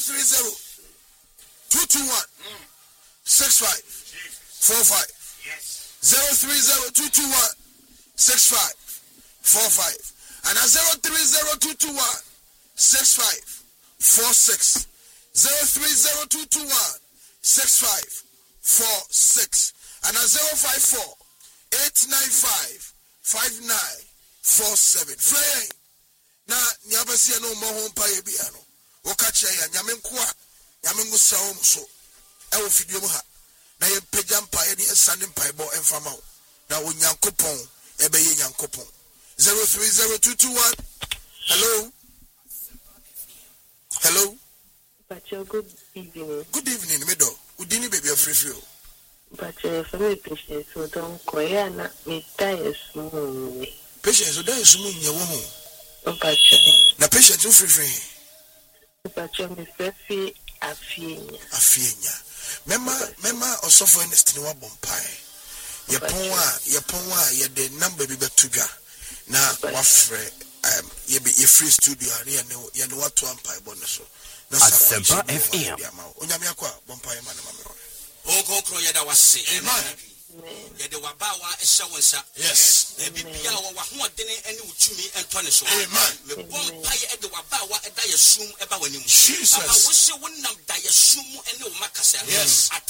221 65 45. 030-221 65 45 and 030-221 65 46. 030-221 65 46 and 054-895 5947. Flay na nyabasi no mo ho mpa ye bia no wo ka kye ya nyame nkoa nyame ngusa wo so e wo fidie mu ha na ye pagya mpa ye ni esane mpa bo emfama wo na wo nyankopon e be ye nyankopon. 030-221 hello Pacho, good evening. Good evening, Medo. Udini baby of free. Pacho, for me patience, so don't koyana me tires moon. Patience, so there is moon your woman. Pacho. Na patience you free. Pacho, me free afienya. Mema or suffer in the stinwa bompire. Yaponwa, ye de number be betuga. Na wafre, ye be a free studio, ye know what to umpire bonus. Asempa FM. Onyamia kwa bompire man mamero. Oko kro yeda wase. Amen. Yede wabawa ehya wonsa. Yes. Na bibia wo ho odene ene utumi entone so. Amen. Me bompaye ede wabawa eda yesum eba wanim. Jesus. Aba wo se wonam da yesum ene wo makasa. Yes.